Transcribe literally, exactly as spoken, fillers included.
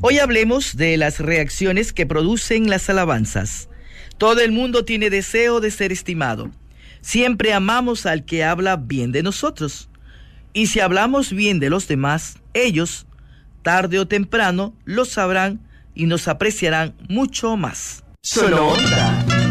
Hoy hablemos de las reacciones que producen las alabanzas. Todo el mundo tiene deseo de ser estimado. Siempre amamos al que habla bien de nosotros. Y si hablamos bien de los demás, ellos, tarde o temprano, lo sabrán y nos apreciarán mucho más. Solo Onda.